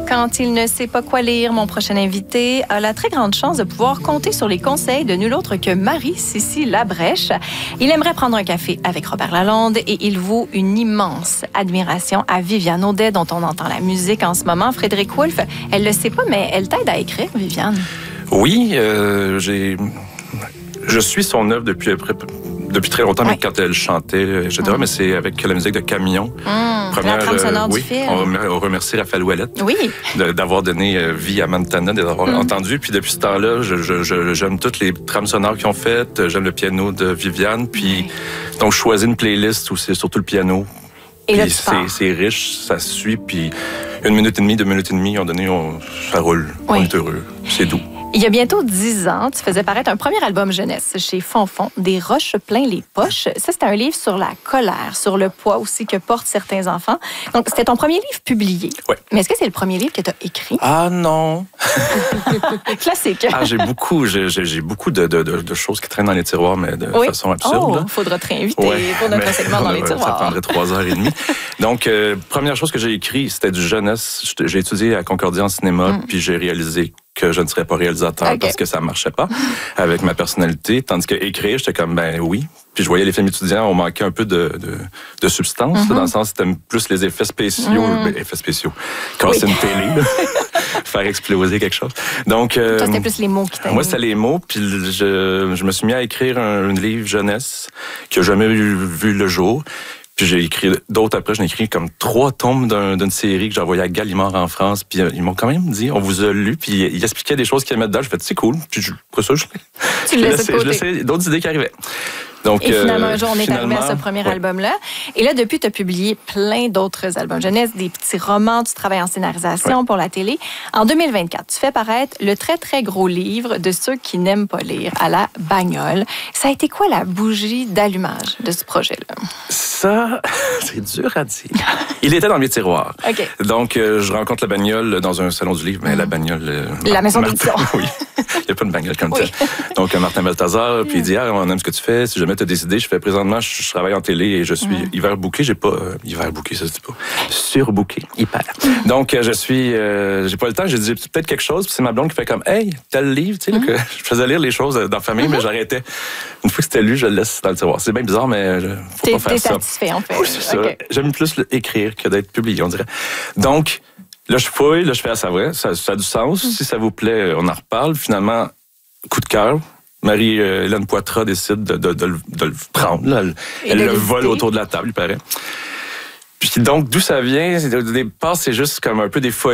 Quand il ne sait pas quoi lire, mon prochain invité a la très grande chance de pouvoir compter sur les conseils de nul autre que Marie-Cécile Labrèche. Il aimerait prendre un café avec Robert Lalonde et il vaut une immense admiration à Viviane Audet, dont on entend la musique en ce moment. Frédéric Wolf, elle le sait pas, mais elle t'aide à écrire, Viviane. Oui, je suis son œuvre depuis très longtemps, mais quand elle chantait, etc. Mais c'est avec la musique de Camion. La trame sonore du film. On remercie Raphaël Ouellette d'avoir donné vie à Montana, d'avoir entendu. Puis depuis ce temps-là, j'aime toutes les trames sonores qu'ils ont faites. J'aime le piano de Viviane. Puis donc, je choisis une playlist où c'est surtout le piano. Et là, c'est riche, ça suit. Puis 1 minute et demie, 2 minutes et demie, ça roule. On est heureux. C'est doux. Il y a bientôt 10 ans, tu faisais paraître un premier album jeunesse chez Fonfon, Des roches plein les poches. Ça, c'était un livre sur la colère, sur le poids aussi que portent certains enfants. Donc, c'était ton premier livre publié. Oui. Mais est-ce que c'est le premier livre que tu as écrit? Ah non! Classique. J'ai beaucoup de choses qui traînent dans les tiroirs, mais de façon absurde. Il faudra te réinviter pour notre segment dans les tiroirs. Ça prendrait 3h30. Donc, première chose que j'ai écrit, c'était du jeunesse. J'ai étudié à Concordia en cinéma, puis j'ai réalisé que je ne serais pas réalisateur parce que ça marchait pas avec ma personnalité. Tandis que écrire, j'étais comme, ben oui. Puis je voyais les films étudiants, on manquait un peu de substance, dans le sens c'était plus les effets spéciaux. Effets spéciaux. Casser une télé, faire exploser quelque chose. Donc, toi, c'était plus les mots qui t'aidaient. Moi, c'était les mots. Puis je me suis mis à écrire un livre jeunesse qui n'a jamais vu le jour. Puis j'ai écrit d'autres après. J'en ai écrit comme 3 tomes d'une série que j'ai envoyée à Gallimard en France. Puis ils m'ont quand même dit, on vous a lu. Puis ils expliquaient des choses qu'ils aimaient dedans. Je fait, c'est cool. Puis après ça, je laissais d'autres idées qui arrivaient. Donc, et finalement, un jour, on est arrivé à ce premier album-là. Et là, depuis, tu as publié plein d'autres albums jeunesse, des petits romans, tu travailles en scénarisation pour la télé. En 2024, tu fais paraître le très, très gros livre de ceux qui n'aiment pas lire, à la bagnole. Ça a été quoi la bougie d'allumage de ce projet-là? Ça, c'est dur à dire. Il était dans mes tiroirs. Donc, je rencontre la bagnole dans un salon du livre, mais la bagnole... La maison d'édition. Oui. Il n'y a pas de bagnole comme ça. Donc, Martin Balthazar, puis il dit, on aime ce que tu fais. Si jamais tu as décidé, je fais présentement, je travaille en télé et je suis hiver booké. J'ai pas hiver booké, ça se dit pas. Surbooké, hyper. Donc, j'ai pas le temps. J'ai dit peut-être quelque chose. Puis c'est ma blonde qui fait comme, hey, tel livre, tu sais, que je faisais lire les choses dans la famille, mais j'arrêtais. Une fois que c'était lu, je le laisse dans le tiroir. C'est bien bizarre, mais faut pas faire ça. T'es satisfait, en fait. Oui, c'est ça. J'aime plus écrire que d'être publié, on dirait. Donc, là, je fouille, là, je fais, ça vrai, ça a du sens. Si ça vous plaît, on en reparle. Finalement, coup de cœur. Marie-Hélène Poitras décide de le prendre. Là. Elle le vole autour de la table, il paraît. Puis donc, d'où ça vient? Au départ, c'est juste comme un peu des folies.